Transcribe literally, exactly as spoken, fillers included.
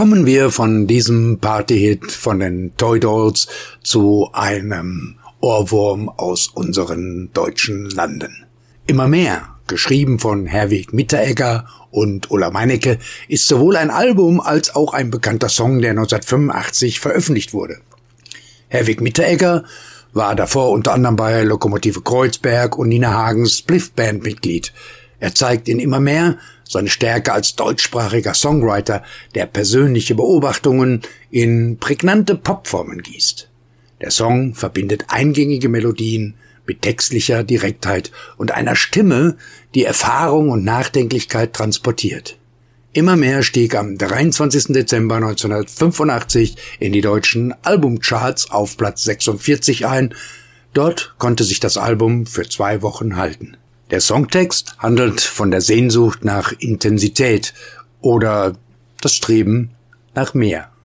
Kommen wir von diesem Partyhit von den Toy Dolls zu einem Ohrwurm aus unseren deutschen Landen. Immer mehr, geschrieben von Herwig Mitteregger und Ulla Meinecke, ist sowohl ein Album als auch ein bekannter Song, der neunzehnhundertfünfundachtzig veröffentlicht wurde. Herwig Mitteregger war davor unter anderem bei Lokomotive Kreuzberg und Nina Hagens Spliff-Band Mitglied. Er zeigt in Immer mehr seine Stärke als deutschsprachiger Songwriter, der persönliche Beobachtungen in prägnante Popformen gießt. Der Song verbindet eingängige Melodien mit textlicher Direktheit und einer Stimme, die Erfahrung und Nachdenklichkeit transportiert. Immer mehr stieg am dreiundzwanzigsten Dezember neunzehnhundertfünfundachtzig in die deutschen Albumcharts auf Platz sechsundvierzig ein. Dort konnte sich das Album für zwei Wochen halten. Der Songtext handelt von der Sehnsucht nach Intensität oder das Streben nach mehr.